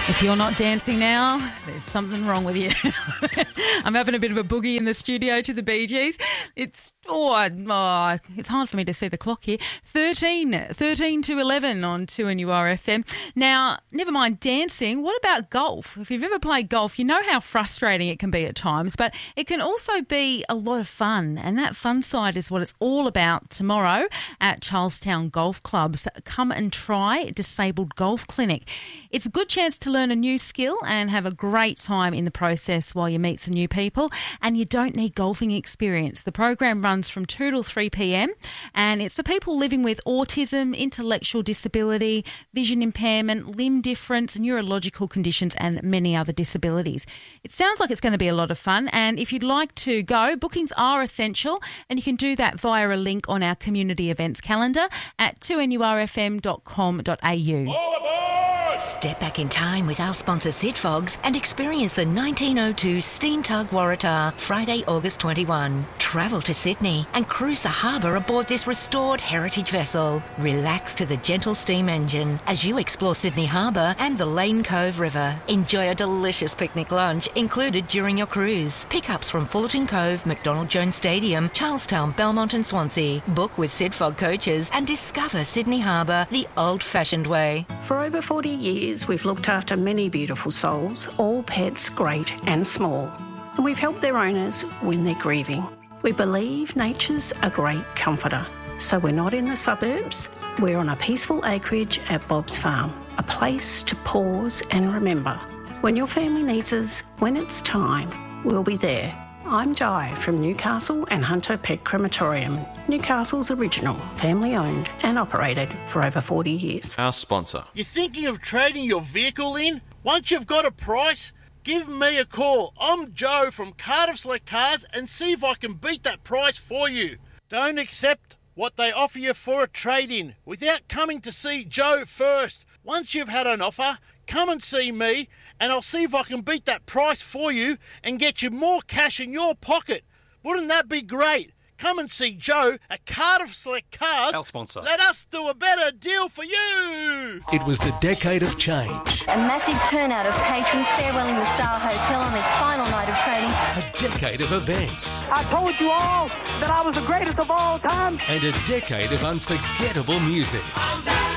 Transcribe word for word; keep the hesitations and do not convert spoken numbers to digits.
If you're not dancing now, there's something wrong with you. I'm having a bit of a boogie in the studio to the Bee Gees. It's oh, oh, it's hard for me to see the clock here. thirteen, thirteen to eleven on two N U R F M. Now, never mind dancing. What about golf? If you've ever played golf, you know how frustrating it can be at times, but it can also be a lot of fun. And that fun side is what it's all about tomorrow at Charlestown Golf Club's Come and Try Disabled Golf Clinic. It's a good chance to learn a new skill and have a great time in the process while you meet some new people, and you don't need golfing experience. The program runs from two till three p.m. and it's for people living with autism, intellectual disability, vision impairment, limb difference, neurological conditions and many other disabilities. It sounds like it's going to be a lot of fun, and if you'd like to go, bookings are essential and you can do that via a link on our community events calendar at two n u r f m dot com dot a u. Step back in time with our sponsor Sid Fogs and experience the nineteen oh two Steam Tug Waratah Friday, August twenty-first. Travel to Sydney and cruise the harbour aboard this restored heritage vessel. Relax to the gentle steam engine as you explore Sydney Harbour and the Lane Cove River. Enjoy a delicious picnic lunch included during your cruise. Pickups from Fullerton Cove, McDonald Jones Stadium, Charlestown, Belmont and Swansea. Book with Sid Fog coaches and discover Sydney Harbour the old-fashioned way. For over forty years, we've looked after many beautiful souls, all pets great and small. And we've helped their owners when they're grieving. We believe nature's a great comforter. So we're not in the suburbs. We're on a peaceful acreage at Bob's Farm, a place to pause and remember. When your family needs us, when it's time, we'll be there. I'm Jai from Newcastle and Hunter Pet Crematorium, Newcastle's original, family-owned and operated for over forty years. Our sponsor. You're thinking of trading your vehicle in? Once you've got a price, give me a call. I'm Joe from Cardiff Select Cars and see if I can beat that price for you. Don't accept what they offer you for a trade-in without coming to see Joe first. Once you've had an offer, come and see me and I'll see if I can beat that price for you and get you more cash in your pocket. Wouldn't that be great? Come and see Joe at Cardiff Select Cars. Our sponsor. Let us do a better deal for you. It was the decade of change. A massive turnout of patrons farewelling the Star Hotel on its final night of trading. A decade of events. I told you all that I was the greatest of all time. And a decade of unforgettable music.